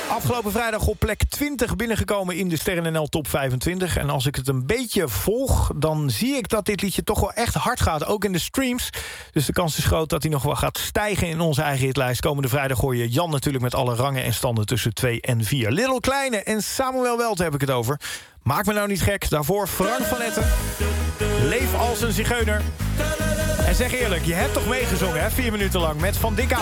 Afgelopen vrijdag op plek 20 binnengekomen in de Sterren NL Top 25. En als ik het een beetje volg, dan zie ik dat dit liedje toch wel echt hard gaat. Ook in de streams. Dus de kans is groot dat hij nog wel gaat stijgen in onze eigen hitlijst. Komende vrijdag hoor je Jan natuurlijk met alle rangen en standen tussen 2 en 4. Little Kleine en Samuel Welte heb ik het over. Maak me nou niet gek. Daarvoor Frank van Etten. Leef als een zigeuner. En zeg eerlijk, je hebt toch meegezongen, hè? 4 minuten lang met Van Dijk.